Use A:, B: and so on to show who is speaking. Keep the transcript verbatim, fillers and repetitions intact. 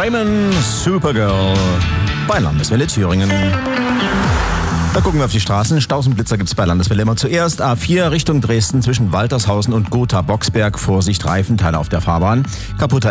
A: Raymond, Supergirl bei Landeswelle Thüringen. Da gucken wir auf die Straßen. Staus und Blitzer gibt's bei Landeswelle immer zuerst. A vier Richtung Dresden zwischen Waltershausen und Gotha-Boxberg. Vorsicht, Reifenteile auf der Fahrbahn. Kaputter